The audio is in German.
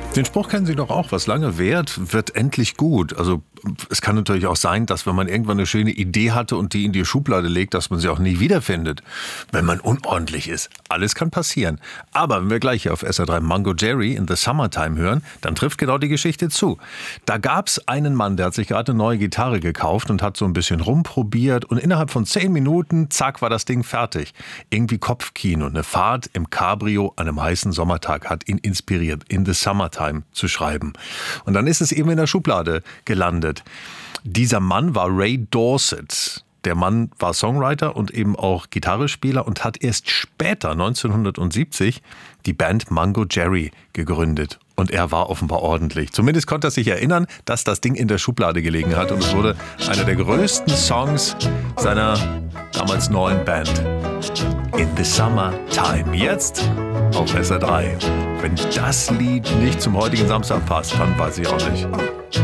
Den Spruch kennen Sie doch auch, was lange währt, wird endlich gut. Also es kann natürlich auch sein, dass wenn man irgendwann eine schöne Idee hatte und die in die Schublade legt, dass man sie auch nie wiederfindet, wenn man unordentlich ist. Alles kann passieren. Aber wenn wir gleich hier auf SR3 Mungo Jerry in the Summertime hören, dann trifft genau die Geschichte zu. Da gab es einen Mann, der hat sich gerade eine neue Gitarre gekauft und hat so ein bisschen rumprobiert und innerhalb von 10 Minuten, zack, war das Ding fertig. Irgendwie Kopfkino, eine Fahrt im Cabrio an einem heißen Sommertag hat ihn inspiriert, in the Summertime zu schreiben. Und dann ist es eben in der Schublade gelandet. Dieser Mann war Ray Dorset. Der Mann war Songwriter und eben auch Gitarrespieler und hat erst später, 1970, die Band Mungo Jerry gegründet. Und er war offenbar ordentlich. Zumindest konnte er sich erinnern, dass das Ding in der Schublade gelegen hat. Und es wurde einer der größten Songs seiner damals neuen Band. In the Summertime. Jetzt auf SR3. Wenn das Lied nicht zum heutigen Samstag passt, dann weiß ich auch nicht.